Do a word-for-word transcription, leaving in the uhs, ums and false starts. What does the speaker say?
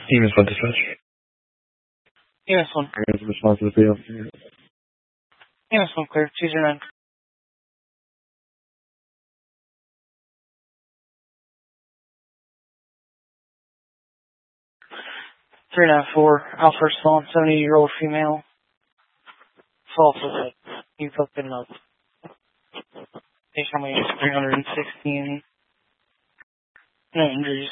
Team is one dispatch. Yes, one. I have a response to the field. Yes, one clear. two zero nine. three nine four, Alpha Response, seventy-year-old female. False with it. You fucked it up. Patient weight is three hundred sixteen. No injuries.